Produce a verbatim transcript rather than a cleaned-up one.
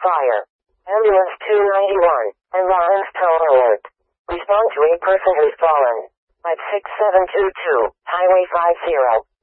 fire. Ambulance two ninety-one. Alarms tow alert. Respond to a person who's fallen. At six seven two two, Highway fifty.